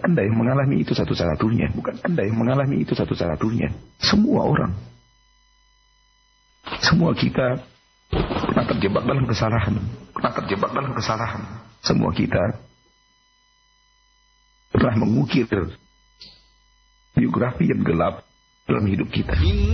Anda yang mengalami itu satu-satunya. Bukan Anda yang mengalami itu satu-satunya. Semua orang. Semua kita pernah terjebak dalam kesalahan. Semua kita pernah mengukir biografi yang gelap dalam hidup kita.